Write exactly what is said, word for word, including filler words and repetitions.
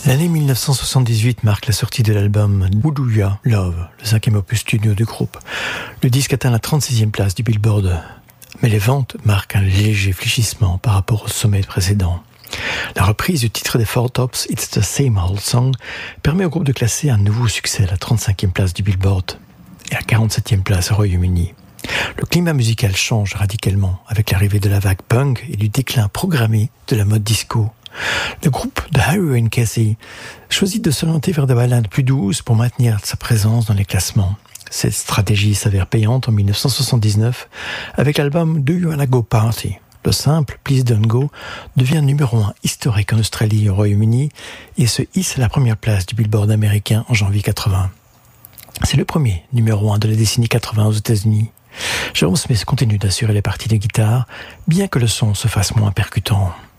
L'année mille neuf cent soixante-dix-huit marque la sortie de l'album Woodouya Love, le cinquième opus studio du groupe. Le disque atteint la trente-sixième place du Billboard, mais les ventes marquent un léger fléchissement par rapport au sommet précédent. La reprise du titre des Four Tops, It's the Same Old Song, permet au groupe de classer un nouveau succès à la trente-cinquième place du Billboard et à quarante-septième place au Royaume-Uni. Le climat musical change radicalement avec l'arrivée de la vague punk et du déclin programmé de la mode disco. Le groupe de Harry and Casey choisit de s'orienter vers des ballades plus douces pour maintenir sa présence dans les classements. Cette stratégie s'avère payante en mille neuf cent soixante-dix-neuf avec l'album Do You Wanna Go Party. Le simple Please Don't Go devient numéro un historique en Australie et au Royaume-Uni et se hisse à la première place du Billboard américain en janvier quatre-vingts. C'est le premier numéro un de la décennie quatre-vingts aux États-Unis. Jerome Smith continue d'assurer les parties de guitare, bien que le son se fasse moins percutant.